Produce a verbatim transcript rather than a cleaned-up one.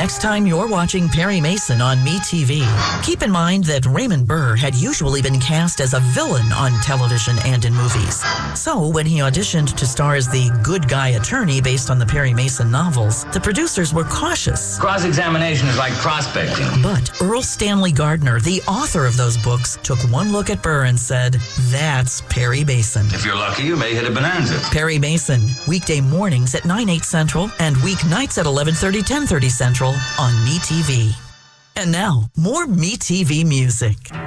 next time you're watching Perry Mason on MeTV, keep in mind that Raymond Burr had usually been cast as a villain on television and in movies. So when he auditioned to star as the good guy attorney based on the Perry Mason novels, the producers were cautious. Cross-examination is like prospecting. But Earl Stanley Gardner, the author of those books, took one look at Burr and said, "That's Perry Mason." If you're lucky, you may hit a bonanza. Perry Mason, weekday mornings at nine, eight Central and weeknights at eleven thirty, ten thirty Central on MeTV. And now, more MeTV music.